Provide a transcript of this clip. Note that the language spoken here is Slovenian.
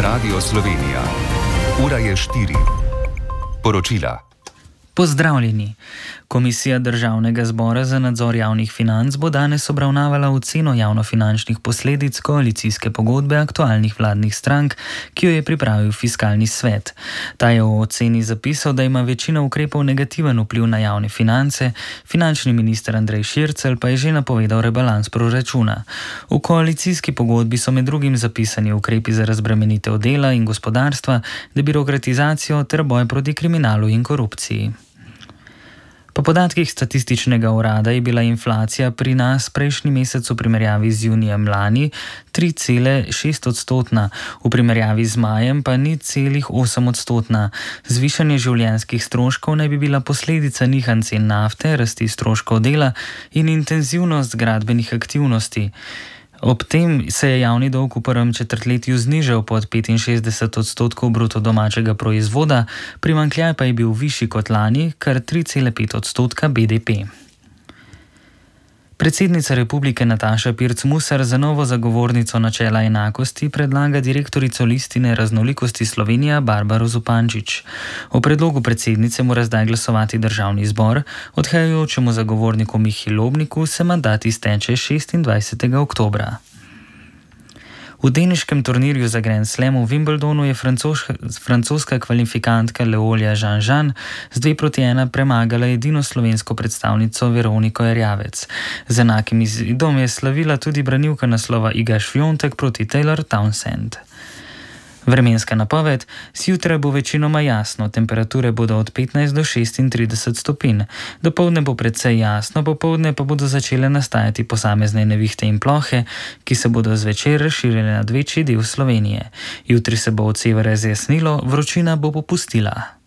Radio Slovenija. Ura je 4. Poročila. Pozdravljeni. Komisija Državnega zbora za nadzor javnih financ bo danes obravnavala oceno javnofinančnih posledic koalicijske pogodbe aktualnih vladnih strank, ki jo je pripravil Fiskalni svet. Ta je v oceni zapisal, da ima večina ukrepov negativen vpliv na javne finance, finančni minister Andrej Šircelj pa je že napovedal rebalans proračuna. V koalicijski pogodbi so med drugim zapisani ukrepi za razbremenitev dela in gospodarstva, debirokratizacijo ter boj proti kriminalu in korupciji. Po podatkih statističnega urada je bila inflacija pri nas prejšnji mesec v primerjavi z junijem lani 3,6%, v primerjavi z majem pa 0,8%. Zvišanje življenjskih stroškov naj bi bila posledica nihanj cen nafte, rasti stroškov dela in intenzivnost gradbenih aktivnosti. Ob tem se je javni dolg v prvem četrtletju znižal pod 65% bruto domačega proizvoda, primanjkljaj pa je bil višji kot lani, kar 3,5% BDP. Predsednica republike Nataša Pirc Musar za novo zagovornico načela enakosti predlaga direktorico Listine raznolikosti Slovenija Barbaro Zupančič. O predlogu predsednice mora zdaj glasovati državni zbor, odhajajočemu zagovorniku Mihi Lobniku se mandat izteče 26. oktobra. V teniškem turnirju za Grand Slam v Wimbledonu je francoska kvalifikantka Leolja Jean-Jean z 2:1 premagala edino slovensko predstavnico Veroniko Erjavec. Z enakim izidom je slavila tudi branilka naslova Iga Swiatek proti Taylor Townsend. Vremenska napoved: zjutraj bo večinoma jasno, temperature bodo od 15 do 36 stopinj. Dopoldne bo precej jasno, popoldne pa bodo začele nastajati posamezne nevihte in plohe, ki se bodo zvečer razširile nad večji del Slovenije. Jutri se bo od severa zjasnilo, vročina bo popustila.